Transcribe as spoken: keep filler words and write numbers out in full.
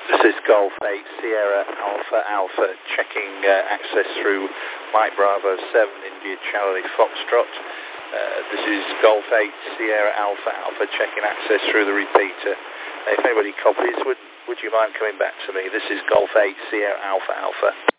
This is Golf eight Sierra Alpha Alpha checking uh, access through Mike Bravo seven India Charlie Foxtrot. Uh, this is Golf eight Sierra Alpha Alpha checking access through the repeater. If anybody copies, would, would you mind coming back to me? This is Golf eight Sierra Alpha Alpha.